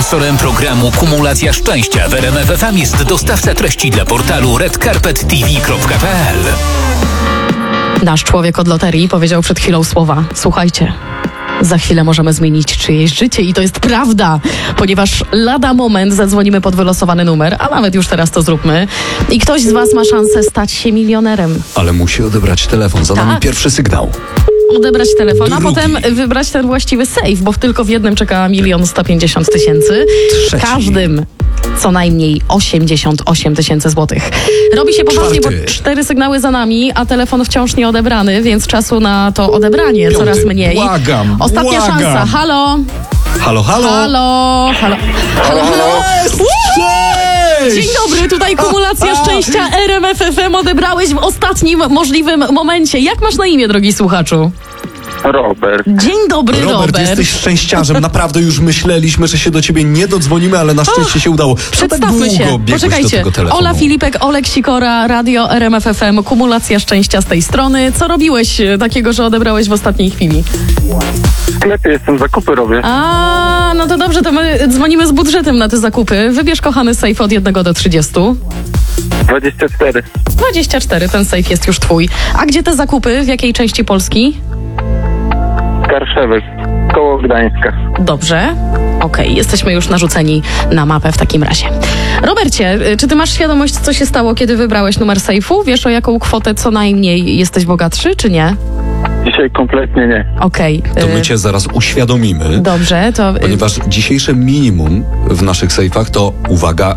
Sponsorem programu Kumulacja Szczęścia w RMF FM jest dostawca treści dla portalu redcarpettv.pl. Nasz człowiek od loterii powiedział przed chwilą słowa: słuchajcie, za chwilę możemy zmienić czyjeś życie i to jest prawda, ponieważ lada moment zadzwonimy pod wylosowany numer, a nawet już teraz to zróbmy i ktoś z was ma szansę stać się milionerem. Ale musi odebrać telefon, za nami pierwszy sygnał. Odebrać telefon, a Drugi. potem wybrać ten właściwy safe, bo tylko w jednym czeka 1 150 000. Trzeci. Każdym co najmniej 88 000 złotych. Robi się poważnie, bo Czwarty. 4 sygnały za nami, a telefon wciąż nie odebrany, więc czasu na to odebranie Piąty. coraz mniej. Błagam, Ostatnia błagam. szansa. Halo? Halo, halo. Halo? Halo? Halo? Cześć! Dzień dobry, tutaj kumulacja szczęścia RMF FM odebrałeś w ostatnim możliwym momencie. Jak masz na imię, drogi słuchaczu? Robert. Dzień dobry, Robert, jesteś szczęściarzem. Naprawdę już myśleliśmy, że się do ciebie nie dodzwonimy, ale na szczęście się udało. Co tak Przedstawmy długo się. biegłeś do Poczekajcie. tego telefonu? Ola Filipek, Olek Sikora, Radio RMF FM, kumulacja szczęścia z tej strony. Co robiłeś takiego, że odebrałeś w ostatniej chwili? W sklepie jestem, zakupy robię. A, no to dobrze, to my dzwonimy z budżetem na te zakupy. Wybierz, kochany, safe od 1 do 30. 24. 24, ten safe jest już twój. A gdzie te zakupy? W jakiej części Polski? Karszewek. Koło Gdańska. Dobrze. Okej, jesteśmy już narzuceni na mapę w takim razie. Robercie, czy ty masz świadomość, co się stało, kiedy wybrałeś numer sejfu? Wiesz, o jaką kwotę co najmniej jesteś bogatszy, czy nie? Dzisiaj kompletnie nie. Okej. To my cię zaraz uświadomimy. Dobrze, to... Ponieważ dzisiejsze minimum w naszych sejfach to, uwaga,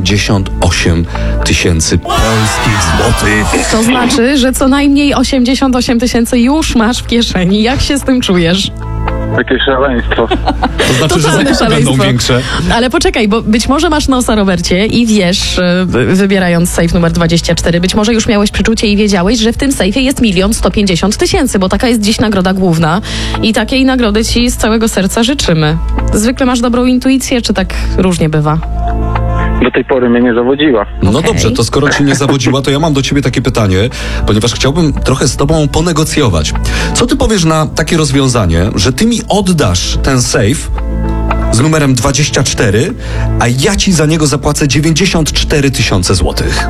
88 000 polskich złotych. To znaczy, że co najmniej 88 000 już masz w kieszeni. Jak się z tym czujesz? Jakieś szaleństwo. To znaczy, że Totalne zakupy będą szaleństwo. większe. Ale poczekaj, bo być może masz nosa, Robercie, i wiesz, wybierając safe numer 24, być może już miałeś przeczucie i wiedziałeś, że w tym sejfie jest 1 150 000, bo taka jest dziś nagroda główna i takiej nagrody ci z całego serca życzymy. Zwykle masz dobrą intuicję, czy tak różnie bywa? Do tej pory mnie nie zawodziła. No Okej. dobrze, to skoro cię nie zawodziła, to ja mam do ciebie takie pytanie, ponieważ chciałbym trochę z tobą ponegocjować. Co ty powiesz na takie rozwiązanie, że ty mi oddasz ten safe z numerem 24, a ja ci za niego zapłacę 94 000 złotych?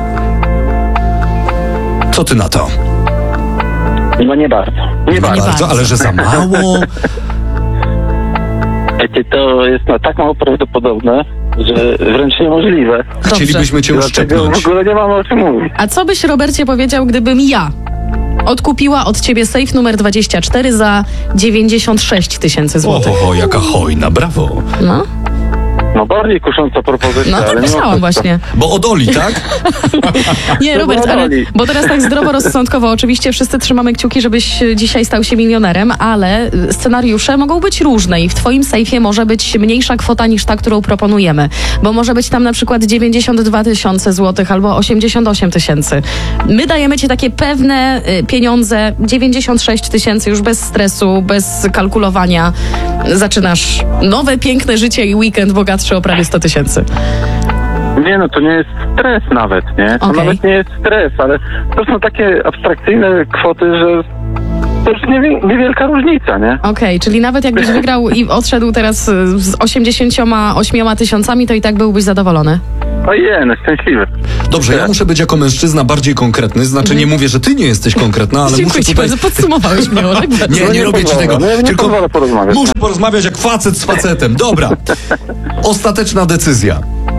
Co ty na to? No nie bardzo. Nie bardzo. bardzo. Ale że za mało? Wiecie, to jest tak mało prawdopodobne, że wręcz niemożliwe. Chcielibyśmy cię Dlatego uszczepnąć. w ogóle nie mamy o czym mówić. A co byś, Robercie, powiedział, gdybym ja odkupiła od ciebie safe numer 24 za 96 000 złotych? O, jaka hojna, brawo. No, No bardziej kusząca propozycja, no tak ale nie ma myślałam co. właśnie. Bo od Oli, tak? Nie, Robert, ale, Dodali. bo teraz tak zdroworozsądkowo, oczywiście wszyscy trzymamy kciuki, żebyś dzisiaj stał się milionerem, ale scenariusze mogą być różne i w twoim sejfie może być mniejsza kwota niż ta, którą proponujemy, bo może być tam na przykład 92 000 złotych albo 88 000. My dajemy ci takie pewne pieniądze, 96 000 już bez stresu, bez kalkulowania. Zaczynasz nowe, piękne życie i weekend bogatszy o prawie 100 000. Nie, no to nie jest stres nawet, nie? To Okej. nawet nie jest stres, ale to są takie abstrakcyjne kwoty, że to już niewielka różnica, nie? Okej, czyli nawet jakbyś wygrał i odszedł teraz z 88 000, to i tak byłbyś zadowolony. Ojej, no szczęśliwy. Dobrze, ja muszę być jako mężczyzna bardziej konkretny, znaczy nie mówię, że ty nie jesteś konkretna, ale Dziękuję muszę ci tutaj... bardzo, podsumowałeś mnie, Olek. Nie robię ci tego, nie tylko pozwolę porozmawiać. muszę porozmawiać jak facet z facetem. Dobra, ostateczna decyzja.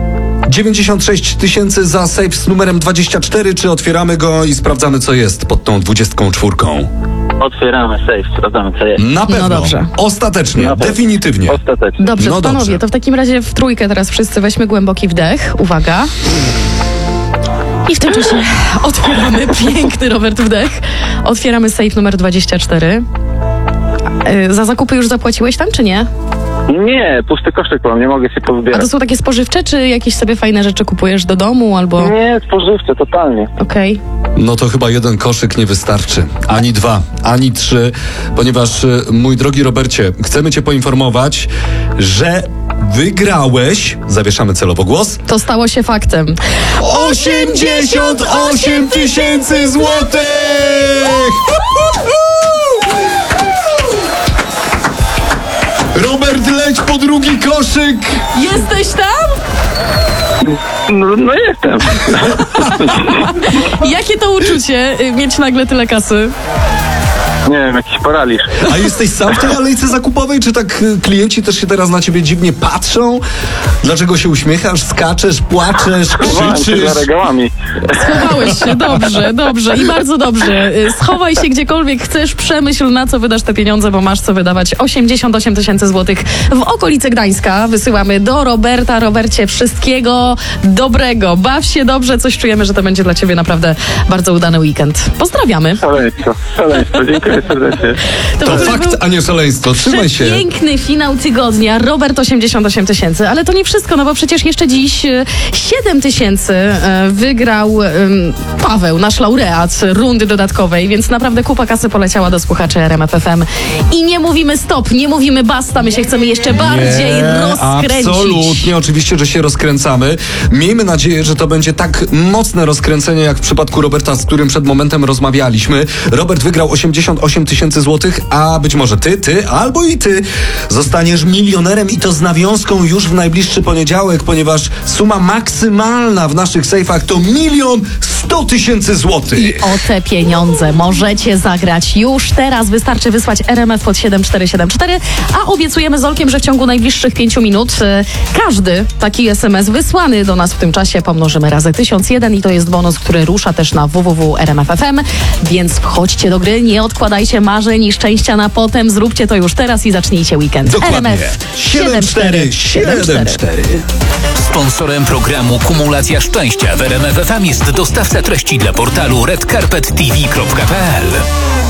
96 000 za safe z numerem 24, czy otwieramy go i sprawdzamy, co jest pod tą 24? Otwieramy safe, sprawdzamy co jest. Na pewno. dobrze. Ostatecznie, Na pewno. definitywnie. Ostatecznie. Dobrze, No panowie, dobrze. to w takim razie w trójkę teraz wszyscy weźmy głęboki wdech. Uwaga. I w tym czasie otwieramy piękny, Robert, wdech. Otwieramy safe numer 24. Za zakupy już zapłaciłeś tam, czy nie? Nie, pusty koszyk mam, nie mogę się A pozbierać. to są takie spożywcze, czy jakieś sobie fajne rzeczy kupujesz do domu, albo... Nie, spożywcze, totalnie. Okej. No to chyba jeden koszyk nie wystarczy. Ani 2, ani 3, ponieważ, mój drogi Robercie, chcemy cię poinformować, że wygrałeś, zawieszamy celowo głos, To stało się faktem. 88 000 złotych! Robert, leć po drugi koszyk! Jesteś tam? No jestem. Jakie to uczucie, mieć nagle tyle kasy? Nie wiem, jakiś paraliż. A jesteś sam w tej alejce zakupowej, czy tak klienci też się teraz na ciebie dziwnie patrzą? Dlaczego się uśmiechasz, skaczesz, płaczesz, Chowałem się krzyczysz? za regałami. Schowałeś się, dobrze i bardzo dobrze. Schowaj się gdziekolwiek chcesz, przemyśl, na co wydasz te pieniądze, bo masz co wydawać. 88 000 złotych w okolicy Gdańska wysyłamy do Roberta. Robercie, wszystkiego dobrego. Baw się dobrze, coś czujemy, że to będzie dla ciebie naprawdę bardzo udany weekend. Pozdrawiamy. Szaleństwo. Dziękuję serdecznie. To fakt, a nie szaleństwo. Trzymaj się. Piękny finał tygodnia. Robert 88 000, ale to nie wszystko, no bo przecież jeszcze dziś 7 000 wygrał Paweł, nasz laureat rundy dodatkowej, więc naprawdę kupa kasy poleciała do słuchaczy RMF FM. I nie mówimy stop, nie mówimy basta, my się chcemy jeszcze bardziej rozkręcić. Absolutnie, oczywiście, że się rozkręcamy. Miejmy nadzieję, że to będzie tak mocne rozkręcenie, jak w przypadku Roberta, z którym przed momentem rozmawialiśmy. Robert wygrał 88 000 złotych, a być może ty, albo i ty zostaniesz milionerem i to z nawiązką już w najbliższy poniedziałek, ponieważ suma maksymalna w naszych sejfach to 1 100 000 złotych. I o te pieniądze możecie zagrać już teraz. Wystarczy wysłać RMF pod 7474, a obiecujemy z Olkiem, że w ciągu najbliższych 5 minut każdy taki SMS wysłany do nas w tym czasie pomnożymy razy 1001 i to jest bonus, który rusza też na www.rmf.fm, więc wchodźcie do gry, nie odkładajcie marzeń i szczęścia na potem, zróbcie to już teraz i zacznijcie weekend. Dokładnie. RMF 7474. Sponsorem programu Kumulacja Szczęścia w RMF FM jest dostawca treści dla portalu redcarpettv.pl.